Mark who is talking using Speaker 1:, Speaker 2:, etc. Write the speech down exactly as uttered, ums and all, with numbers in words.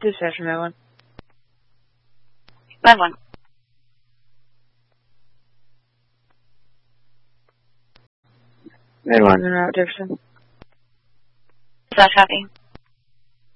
Speaker 1: Dispatch from that one.
Speaker 2: That one.
Speaker 1: Mid one, en route, Jefferson.
Speaker 2: Dispatch, copy.